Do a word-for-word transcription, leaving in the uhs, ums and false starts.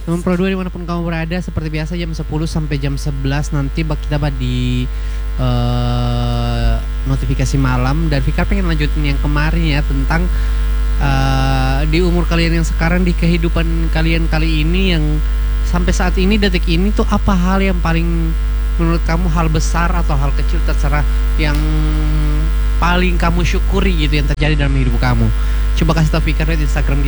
Teman Pro dua dimanapun kamu berada, seperti biasa jam sepuluh sampai jam sebelas nanti bak kita bak di uh, notifikasi malam. Dan Fikar pengen lanjutin yang kemarin ya, tentang uh, di umur kalian yang sekarang, di kehidupan kalian kali ini, yang sampai saat ini, detik ini tuh apa hal yang paling menurut kamu, hal besar atau hal kecil terserah, yang paling kamu syukuri gitu yang terjadi dalam hidup kamu. Coba kasih tau Fikar di Instagram kita.